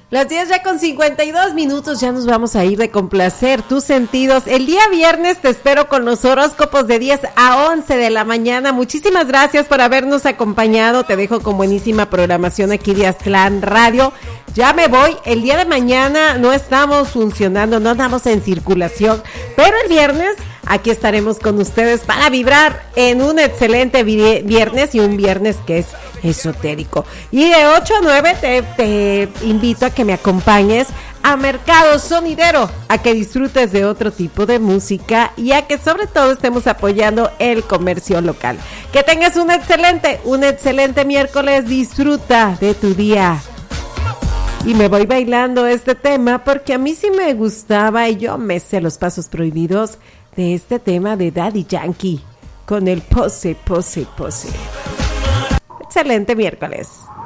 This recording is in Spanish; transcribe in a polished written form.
Las 10 ya con 52 minutos, ya nos vamos a ir de complacer tus sentidos. El día viernes te espero con los horóscopos de 10 a 11 de la mañana. Muchísimas gracias por habernos acompañado. Te dejo con buenísima programación aquí de Aztlán Radio. Ya me voy, el día de mañana no estamos funcionando, no andamos en circulación, pero el viernes aquí estaremos con ustedes para vibrar en un excelente viernes y un viernes que es esotérico. Y de 8 a 9 te invito a que me acompañes a Mercado Sonidero, a que disfrutes de otro tipo de música y a que sobre todo estemos apoyando el comercio local. Que tengas un excelente miércoles, disfruta de tu día. Y me voy bailando este tema porque a mí sí me gustaba y yo me sé los pasos prohibidos de este tema de Daddy Yankee con el pose. Excelente miércoles.